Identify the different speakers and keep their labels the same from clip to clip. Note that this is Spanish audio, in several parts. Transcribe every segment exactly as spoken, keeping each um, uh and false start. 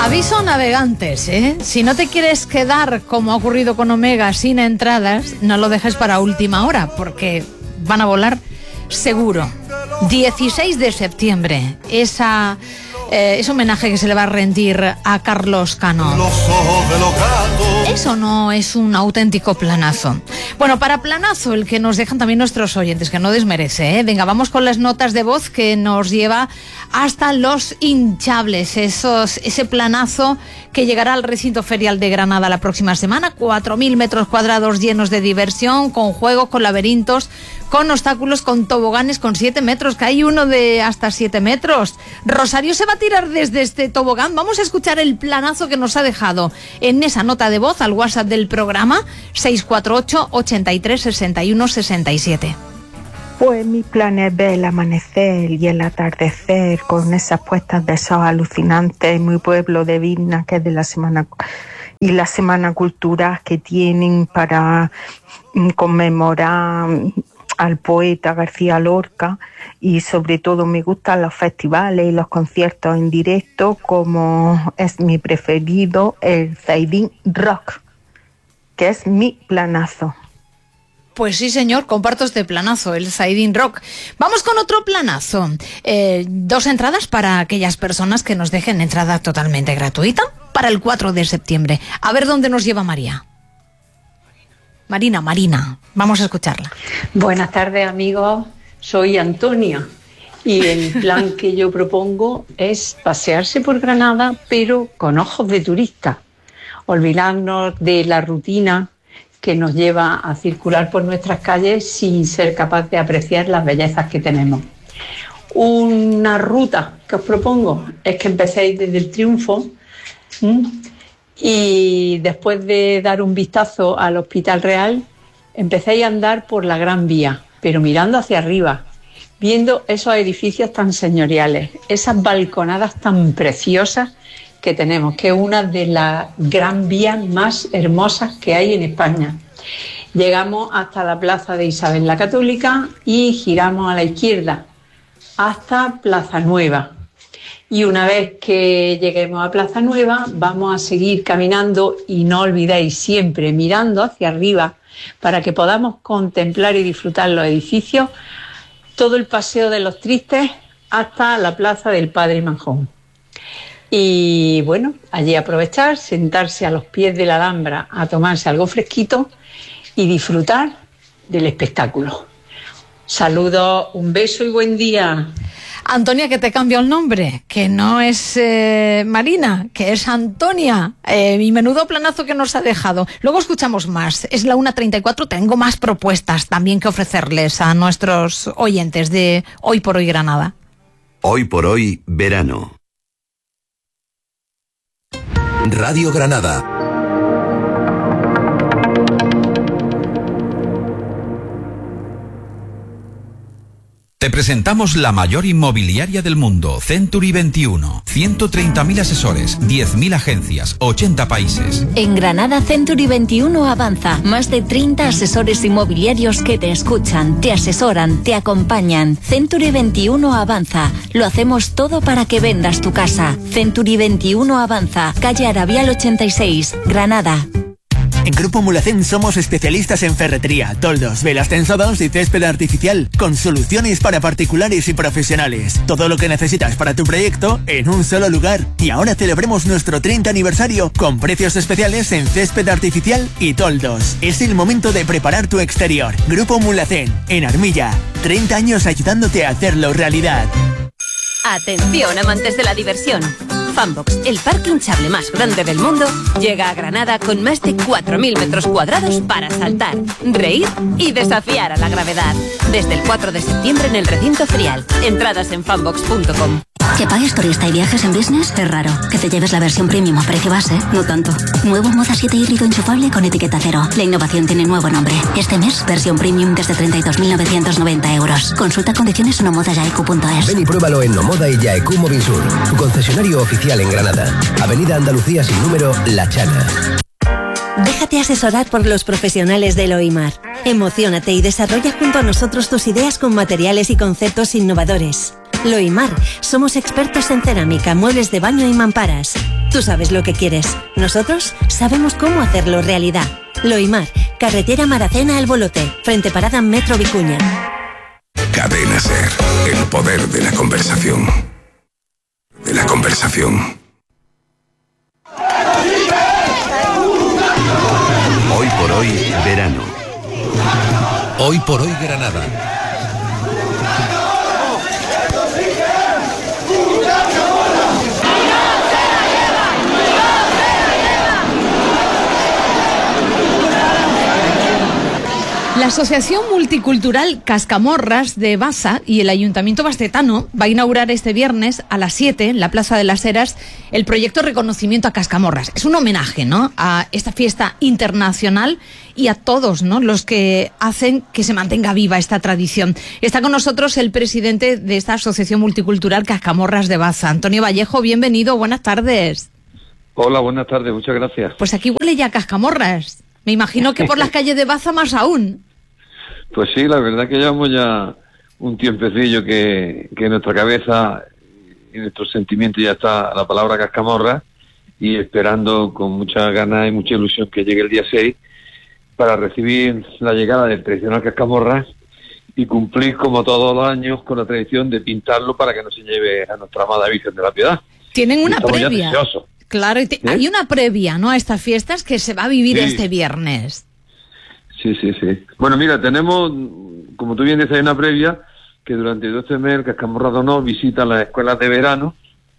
Speaker 1: Aviso navegantes, ¿eh? Si no te quieres quedar, como ha ocurrido con Omega, sin entradas, no lo dejes para última hora, porque van a volar seguro. dieciséis de septiembre, esa, eh, ese homenaje que se le va a rendir a Carlos Cano. Eso no es un auténtico planazo. Bueno, para planazo, el que nos dejan también nuestros oyentes, que no desmerece, ¿eh? Venga, vamos con las notas de voz que nos lleva hasta los hinchables, esos, ese planazo que llegará al recinto ferial de Granada la próxima semana, cuatro mil metros cuadrados llenos de diversión, con juegos, con laberintos, con obstáculos, con toboganes, con siete metros, que hay uno de hasta siete metros. Rosario se va a tirar desde este tobogán. Vamos a escuchar el planazo que nos ha dejado en esa nota de voz al WhatsApp del programa seis cuatro ocho, ochenta y tres, sesenta y uno, sesenta y siete.
Speaker 2: Pues mi plan es ver el amanecer y el atardecer con esas puestas de sol alucinantes en mi pueblo de Vilna, que es de la semana y la semana cultural que tienen para conmemorar al poeta García Lorca, y sobre todo me gustan los festivales y los conciertos en directo, como es mi preferido, el Zaidín Rock, que es mi planazo.
Speaker 1: Pues sí, señor, comparto este planazo, el Zaidín Rock. Vamos con otro planazo. Eh, dos entradas para aquellas personas que nos dejen entrada totalmente gratuita para el cuatro de septiembre. A ver dónde nos lleva María. Marina, Marina, vamos a escucharla.
Speaker 3: Buenas tardes, amigos. Soy Antonia y el plan que yo propongo es pasearse por Granada, pero con ojos de turista. Olvidarnos de la rutina que nos lleva a circular por nuestras calles sin ser capaz de apreciar las bellezas que tenemos. Una ruta que os propongo es que empecéis desde el Triunfo, ¿m? y después de dar un vistazo al Hospital Real, empecéis a andar por la Gran Vía, pero mirando hacia arriba, viendo esos edificios tan señoriales, esas balconadas tan preciosas que tenemos, que es una de las gran vías más hermosas que hay en España. Llegamos hasta la plaza de Isabel la Católica y giramos a la izquierda hasta Plaza Nueva. Y una vez que lleguemos a Plaza Nueva, vamos a seguir caminando y no olvidéis siempre mirando hacia arriba para que podamos contemplar y disfrutar los edificios, todo el Paseo de los Tristes hasta la Plaza del Padre Manjón. Y bueno, allí aprovechar, sentarse a los pies de la Alhambra a tomarse algo fresquito y disfrutar del espectáculo. Saludos, un beso y buen día.
Speaker 1: Antonia, que te cambió el nombre, que no es eh, Marina, que es Antonia. Eh, mi menudo planazo que nos ha dejado. Luego escuchamos más. Es la una treinta y cuatro, tengo más propuestas también que ofrecerles a nuestros oyentes de Hoy por Hoy Granada.
Speaker 4: Hoy por Hoy Verano. Radio Granada. Te presentamos la mayor inmobiliaria del mundo, Century veintiuno. ciento treinta mil asesores, diez mil agencias, ochenta países.
Speaker 5: En Granada, Century veintiuno avanza. Más de treinta asesores inmobiliarios que te escuchan, te asesoran, te acompañan. Century veintiuno avanza. Lo hacemos todo para que vendas tu casa. Century veintiuno avanza. Calle Arabial ochenta y seis, Granada.
Speaker 6: En Grupo Mulhacén somos especialistas en ferretería, toldos, velas tensadas y césped artificial, con soluciones para particulares y profesionales. Todo lo que necesitas para tu proyecto en un solo lugar. Y ahora celebremos nuestro treinta aniversario con precios especiales en césped artificial y toldos. Es el momento de preparar tu exterior. Grupo Mulhacén, en Armilla. treinta años ayudándote a hacerlo realidad.
Speaker 7: Atención, amantes de la diversión. Funbox, el parque hinchable más grande del mundo, llega a Granada con más de cuatro mil metros cuadrados para saltar, reír y desafiar a la gravedad. Desde el cuatro de septiembre en el recinto ferial. Entradas en funbox punto com.
Speaker 8: Que pagues turista y viajes en business es raro. Que te lleves la versión premium a precio base, no tanto. Nuevo Moza siete híbrido enchufable con etiqueta cero. La innovación tiene nuevo nombre. Este mes, versión premium desde treinta y dos mil novecientos noventa euros. Consulta condiciones en omoda yaecu punto es.
Speaker 9: Ven y pruébalo en Omoda y Yaecu Movisur, tu concesionario oficial en Granada. Avenida Andalucía sin número, La Chana.
Speaker 10: Déjate asesorar por los profesionales del OIMAR. Emociónate y desarrolla junto a nosotros tus ideas con materiales y conceptos innovadores. Loimar, somos expertos en cerámica, muebles de baño y mamparas. Tú sabes lo que quieres. Nosotros sabemos cómo hacerlo realidad. Loimar, carretera Maracena El Bolote, frente parada Metro Vicuña.
Speaker 11: Cadena Ser, el poder de la conversación. De la conversación.
Speaker 12: Hoy por hoy, verano.
Speaker 4: Hoy por hoy, Granada.
Speaker 1: La Asociación Multicultural Cascamorras de Baza y el Ayuntamiento bastetano va a inaugurar este viernes a las siete en la Plaza de las Heras el proyecto Reconocimiento a Cascamorras. Es un homenaje, ¿no?, a esta fiesta internacional y a todos, ¿no?, los que hacen que se mantenga viva esta tradición. Está con nosotros el presidente de esta Asociación Multicultural Cascamorras de Baza, Antonio Vallejo. Bienvenido, buenas tardes.
Speaker 13: Hola, buenas tardes, muchas gracias.
Speaker 1: Pues aquí huele ya a cascamorras. Me imagino que por las calles de Baza más aún.
Speaker 13: Pues sí, la verdad que llevamos ya un tiempecillo que, que en nuestra cabeza y en nuestro sentimiento ya está la palabra cascamorra, y esperando con mucha ganas y mucha ilusión que llegue el día seis para recibir la llegada del tradicional cascamorra y cumplir como todos los años con la tradición de pintarlo para que no se lleve a nuestra amada Virgen de la Piedad.
Speaker 1: Tienen una
Speaker 13: Estamos
Speaker 1: previa. Claro, y te, ¿Eh? hay una previa, ¿no?, a estas fiestas que se va a vivir sí. este viernes.
Speaker 13: Sí, sí, sí. Bueno, mira, tenemos, como tú bien dices, hay una previa que durante doce meses el Cascamorra de Honor visita las escuelas de verano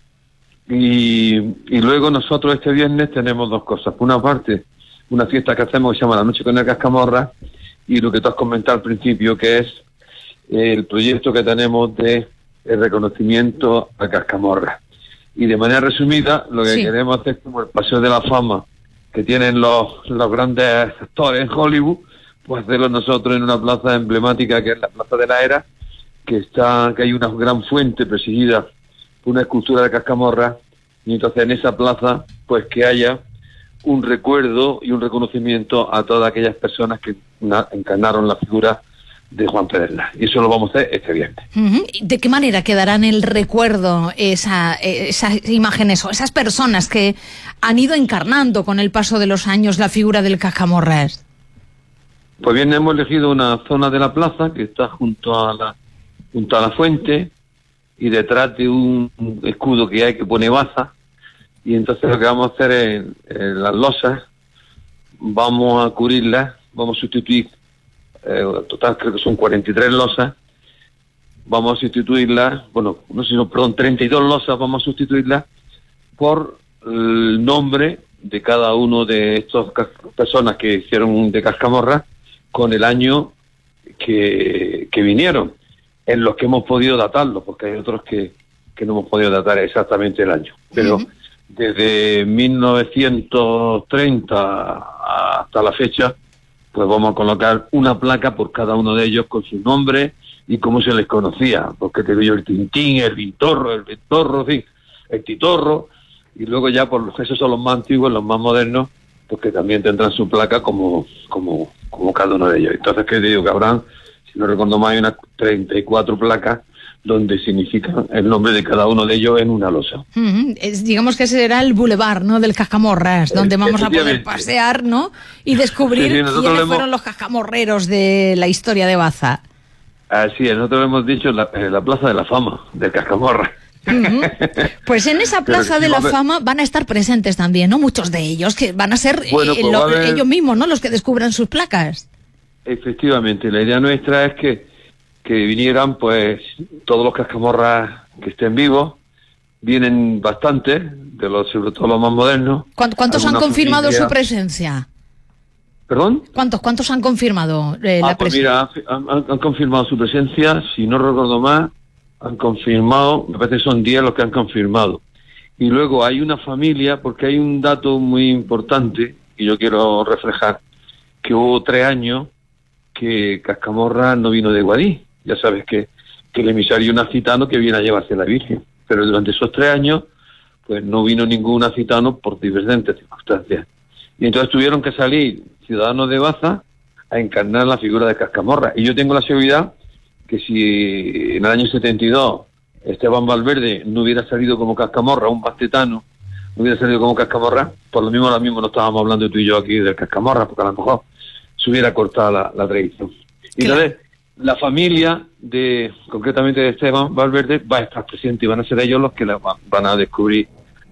Speaker 13: y, y luego nosotros este viernes tenemos dos cosas. Por una parte, una fiesta que hacemos que se llama La Noche con el Cascamorra, y lo que tú has comentado al principio, que es el proyecto que tenemos de el reconocimiento a Cascamorra. Y de manera resumida, lo que sí. queremos hacer es como el paseo de la fama que tienen los, los grandes actores en Hollywood, pues hacerlo nosotros en una plaza emblemática que es la Plaza de la Era, que está que hay una gran fuente presidida por una escultura de Cascamorra, y entonces en esa plaza pues que haya un recuerdo y un reconocimiento a todas aquellas personas que na- encarnaron la figura de Juan Pedernal, y eso lo vamos a hacer este viernes.
Speaker 1: Uh-huh. ¿De qué manera quedará en el recuerdo esa, esas imágenes o esas personas que han ido encarnando con el paso de los años la figura del Cascamorras?
Speaker 13: Pues bien, hemos elegido una zona de la plaza que está junto a la junto a la fuente y detrás de un escudo que hay que pone Baza, y entonces lo que vamos a hacer es en las losas vamos a cubrirlas, vamos a sustituir Eh, total creo que son cuarenta y tres losas, vamos a sustituirlas, bueno, no sé, no, perdón, treinta y dos losas vamos a sustituirlas por el nombre de cada uno de estas personas que hicieron de Cascamorra con el año que, que vinieron, en los que hemos podido datarlo, porque hay otros que, que no hemos podido datar exactamente el año, pero uh-huh. desde mil novecientos treinta hasta la fecha pues vamos a colocar una placa por cada uno de ellos con su nombre y cómo se les conocía, porque te digo el Tintín, el Vintorro, el Ventorro, en fin, el Titorro, y luego ya por esos son los más antiguos, los más modernos, pues que también tendrán su placa como como como cada uno de ellos. Entonces, ¿qué te digo? Que habrán, si no recuerdo mal, hay unas treinta y cuatro placas donde significan el nombre de cada uno de ellos en una losa.
Speaker 1: Uh-huh. Es, digamos que ese será el boulevard, ¿no?, del Cascamorras, donde eh, vamos a poder pasear, ¿no?, y descubrir sí, sí, quiénes hemos... fueron los cascamorreros de la historia de Baza.
Speaker 13: Así es, nosotros lo hemos dicho la, eh, la Plaza de la Fama del Cascamorra.
Speaker 1: Uh-huh. Pues en esa Plaza Pero, de la ver... Fama van a estar presentes también, ¿no?, muchos de ellos, que van a ser
Speaker 13: bueno,
Speaker 1: eh,
Speaker 13: pues
Speaker 1: lo,
Speaker 13: haber...
Speaker 1: ellos mismos, ¿no?, los que descubran sus placas.
Speaker 13: Efectivamente, la idea nuestra es que que vinieran pues todos los cascamorras que estén vivos, vienen bastantes, de los sobre todo los más modernos.
Speaker 1: ¿Cuántos han confirmado familia... su presencia?
Speaker 13: ¿Perdón?
Speaker 1: ¿Cuántos cuántos han confirmado eh,
Speaker 13: ah,
Speaker 1: la
Speaker 13: pues
Speaker 1: presencia?
Speaker 13: Mira, han, han, han confirmado su presencia, si no recuerdo más, han confirmado, me parece que son diez los que han confirmado. Y luego hay una familia, porque hay un dato muy importante, que yo quiero reflejar, que hubo tres años que Cascamorra no vino de Guadí. Ya sabes que, que el emisario nacitano que viene a llevarse a la Virgen. Pero durante esos tres años, pues no vino ningún nacitano por diferentes circunstancias. Y entonces tuvieron que salir ciudadanos de Baza a encarnar la figura de Cascamorra. Y yo tengo la seguridad que si en el año setenta y dos Esteban Valverde no hubiera salido como Cascamorra, un bastetano, hubiera salido como cascamorra, por lo mismo ahora mismo no estábamos hablando tú y yo aquí del cascamorra, porque a lo mejor se hubiera cortado la, la tradición. Y
Speaker 1: Claro.
Speaker 13: entonces, la familia de, concretamente de Esteban Valverde, va a estar presente y van a ser ellos los que la, van a descubrir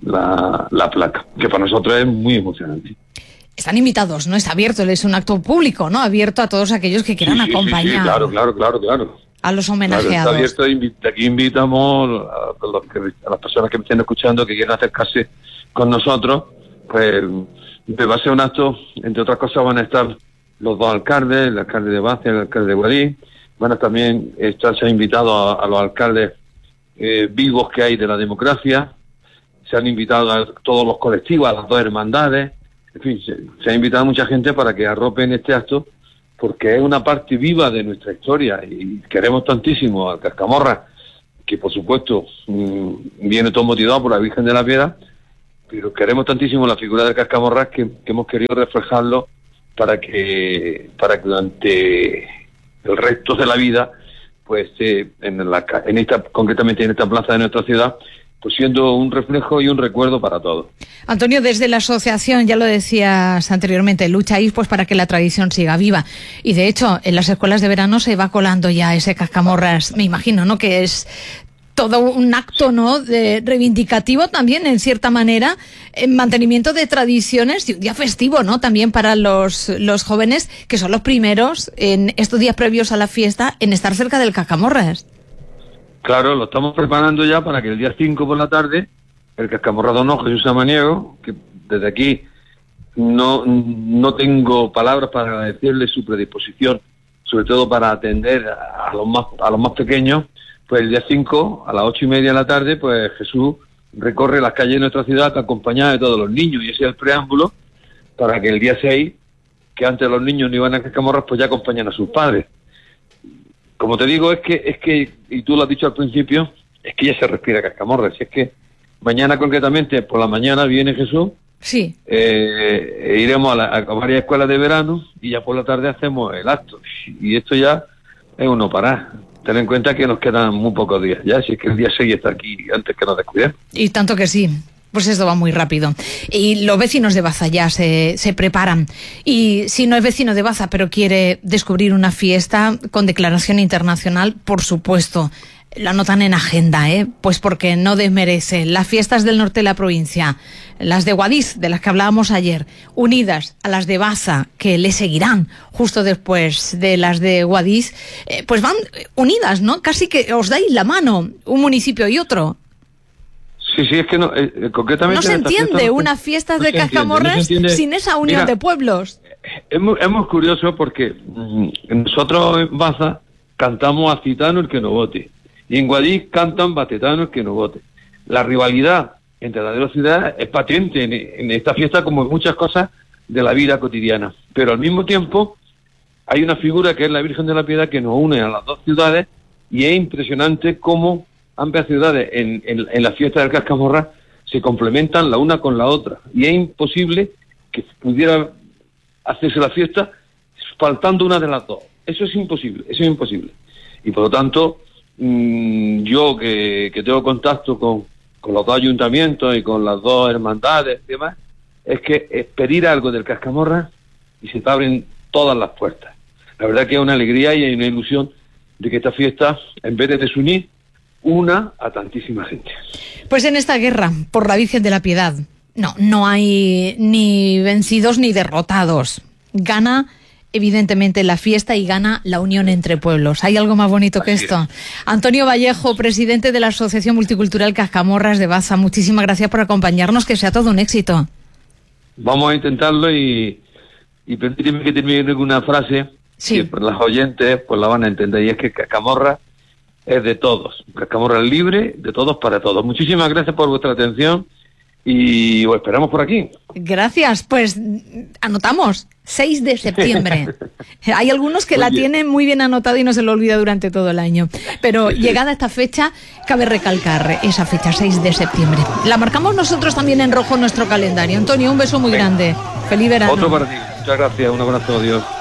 Speaker 13: la, la placa, que para nosotros es muy emocionante.
Speaker 1: Están invitados, ¿no? Está abierto, es un acto público, ¿no? Abierto a todos aquellos que quieran
Speaker 13: Sí, sí, sí,
Speaker 1: acompañar
Speaker 13: sí, claro, claro, claro, claro.
Speaker 1: a los
Speaker 13: Claro,
Speaker 1: homenajeados.
Speaker 13: está abierto, invi- aquí invitamos a, los que, a las personas que me estén escuchando, que quieran acercarse con nosotros, pues va a ser un acto, entre otras cosas van a estar los dos alcaldes, el alcalde de Baza y el alcalde de Guadix, van a también estar, se ha invitado a, a los alcaldes eh, vivos que hay de la democracia, se han invitado a todos los colectivos, a las dos hermandades, en fin, se, se ha invitado a mucha gente para que arropen este acto, porque es una parte viva de nuestra historia y queremos tantísimo al Cascamorra, que por supuesto mmm, viene todo motivado por la Virgen de la Piedad, pero queremos tantísimo la figura del Cascamorra que, que hemos querido reflejarlo para que para que durante el resto de la vida, pues eh, en la en esta concretamente en esta plaza de nuestra ciudad, pues siendo un reflejo y un recuerdo para todos.
Speaker 1: Antonio, desde la asociación, ya lo decías anteriormente, lucháis pues para que la tradición siga viva. Y de hecho, en las escuelas de verano se va colando ya ese cascamorras, me imagino, ¿no? Que es todo un acto, ¿no? De reivindicativo también, en cierta manera, en mantenimiento de tradiciones y un día festivo, ¿no? También para los, los jóvenes, que son los primeros en estos días previos a la fiesta en estar cerca del cascamorras.
Speaker 13: Claro, lo estamos preparando ya para que el día cinco por la tarde, el Cascamorra Don Jesús Samaniego, que desde aquí no, no tengo palabras para agradecerle su predisposición, sobre todo para atender a los más, a los más pequeños, pues el día cinco, a las ocho y media de la tarde, pues Jesús recorre las calles de nuestra ciudad acompañado de todos los niños, y ese es el preámbulo para que el día seis, que antes los niños no iban a Cascamorras, pues ya acompañan a sus padres. Como te digo, es que, es que, y tú lo has dicho al principio, es que ya se respira Cascamorra. Si es que mañana concretamente, por la mañana viene Jesús,
Speaker 1: sí,
Speaker 13: eh, iremos a, la, a varias escuelas de verano y ya por la tarde hacemos el acto. Y esto ya es uno parar. Ten en cuenta que nos quedan muy pocos días ya, si es que el día seis está aquí antes que nos descuidemos.
Speaker 1: Y tanto que sí. Pues esto va muy rápido. Y los vecinos de Baza ya se, se preparan. Y si no es vecino de Baza, pero quiere descubrir una fiesta con declaración internacional, por supuesto, lo anotan en agenda, ¿eh? Pues porque no desmerece. Las fiestas del norte de la provincia, las de Guadix, de las que hablábamos ayer, unidas a las de Baza, que le seguirán justo después de las de Guadix, eh, pues van unidas, ¿no? Casi que os dais la mano, un municipio y otro.
Speaker 13: Sí, sí, es que no, eh, concretamente...
Speaker 1: No se entiende
Speaker 13: fiesta, no,
Speaker 1: una fiesta
Speaker 13: no
Speaker 1: de
Speaker 13: se entiende,
Speaker 1: Cascamorras
Speaker 13: no se entiende.
Speaker 1: sin esa unión
Speaker 13: Mira,
Speaker 1: de pueblos.
Speaker 13: Es muy, es muy curioso porque mmm, nosotros en Baza cantamos a Citano el que no vote, y en Guadix cantan Batetano el que no vote. La rivalidad entre las dos ciudades es patente en, en esta fiesta, como en muchas cosas de la vida cotidiana, pero al mismo tiempo hay una figura que es la Virgen de la Piedad que nos une a las dos ciudades, y es impresionante cómo ambas ciudades en, en, en la fiesta del Cascamorra se complementan la una con la otra, y es imposible que pudiera hacerse la fiesta faltando una de las dos. Eso es imposible, eso es imposible. Y por lo tanto, mmm, yo que, que tengo contacto con, con los dos ayuntamientos y con las dos hermandades y demás, es que es pedir algo del Cascamorra y se te abren todas las puertas. La verdad que es una alegría y hay una ilusión de que esta fiesta, en vez de desunir, una a tantísima gente.
Speaker 1: Pues en esta guerra por la Virgen de la Piedad, no, no hay ni vencidos ni derrotados. Gana, evidentemente, la fiesta y gana la unión entre pueblos. ¿Hay algo más bonito que esto? Antonio Vallejo, presidente de la Asociación Multicultural Cascamorras de Baza, muchísimas gracias por acompañarnos, que sea todo un éxito.
Speaker 13: Vamos a intentarlo y, y permíteme que termine con una frase
Speaker 1: sí.
Speaker 13: que las oyentes pues la van a entender, y es que Cascamorra es de todos. Cascamorra es libre, de todos para todos. Muchísimas gracias por vuestra atención y os esperamos por aquí.
Speaker 1: Gracias, pues anotamos, seis de septiembre. Hay algunos que Oye. la tienen muy bien anotada y no se lo olvida durante todo el año. Pero sí, sí. llegada esta fecha, cabe recalcar esa fecha, seis de septiembre. La marcamos nosotros también en rojo en nuestro calendario. Antonio, un beso muy Venga. grande. Feliz verano.
Speaker 13: Otro para ti. Muchas gracias. Un abrazo. Adiós.